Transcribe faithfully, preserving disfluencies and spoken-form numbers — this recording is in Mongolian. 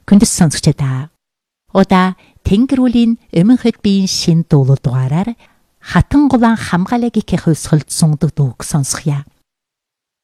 Хүндэс сонсогчдаа. Удаа Тэнгэрүүлийн Эмэнхэд биеийн шин дуулал дугаараар хатан гулаан хамгаалаг их хөлсөлд сундаг дууг сонсхийа.